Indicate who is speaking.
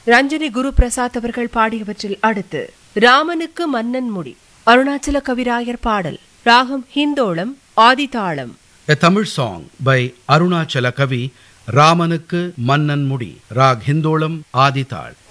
Speaker 1: ரஞ்சனி குரு பிரசாத் அவர்கள் பாடியவற்றில் அடுத்து ராமனுக்கு மன்னன் முடி, அருணாச்சல கவிராயர் பாடல், ராகம் Hindolam, ஆதிதாளம்.
Speaker 2: A Tamil song by Arunachala Kavi, ராமனுக்கு மன்னன் முடி, ராக் ஹிந்தோளம், ஆதிதாள்.